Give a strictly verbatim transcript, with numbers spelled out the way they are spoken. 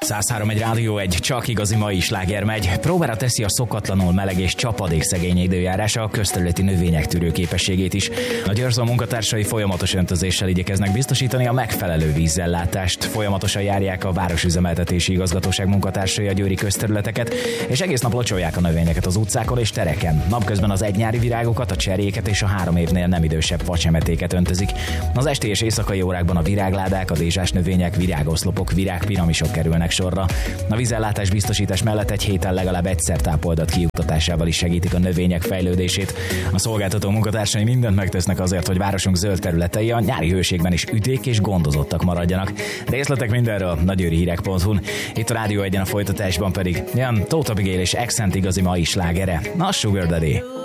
száz három egy Rádió egy, csak igazi mai sláger megy. Próbára teszi a szokatlanul meleg és csapadékszegény időjárása a közterületi növények tűrőképességét is. A Győrzó munkatársai folyamatos öntözéssel igyekeznek biztosítani a megfelelő vízellátást. Folyamatosan járják a Városüzemeltetési Igazgatóság munkatársai a győri közterületeket, és egész nap locsolják a növényeket az utcákon és tereken. Napközben az egynyári virágokat, a cseréket és a három évnél nem idősebb facsemetéket öntözik. Az esti és éjszakai órákban a virágládák, a dézsás növények, virágoszlopok, virágpiramisok kerülnek sorra. A vízellátás biztosítás mellett egy héten legalább egyszer tápoldat kijuttatásával is segítik a növények fejlődését. A szolgáltató munkatársai mindent megtesznek azért, hogy városunk zöld területei a nyári hőségben is üdék és gondozottak maradjanak. Részletek mindenről a győri hírek pont hu-n. Itt a Rádió egyen, a folytatásban pedig jön Tóth Abigail és Accent igazi mai slágere, a Sugar Daddy.